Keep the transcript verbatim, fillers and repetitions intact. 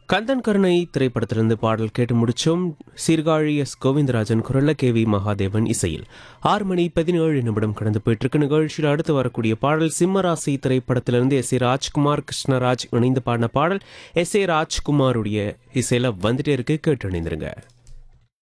கந்தன் கருணை திரைப்படத்திலிருந்து பாடல் கேட்டு முடிச்சோம். சீர்காழி எஸ் கோவிந்தராஜன் குரல்ல கே வி மகாதேவன் இசையில். ஆறு மணி பதினேழு நிமிடம் கடந்து போயிட்டு இருக்கு. நிகழ்ச்சியில் அடுத்து வரக்கூடிய பாடல் சிம்மராசி திரைப்படத்திலிருந்து எஸ் ஏ ராஜ்குமார் கிருஷ்ணராஜ் இணைந்து பாடின பாடல். எஸ் ஏ ராஜ்குமாருடைய இசையில வந்துட்டே இருக்கு, கேட்டு இணைந்திருங்க.